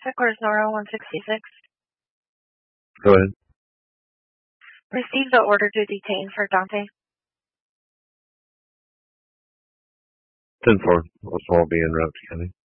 Headquarters Nora 166. Go ahead. Receive the order to detain for Dante. 10-4. Oswald B. in Route County.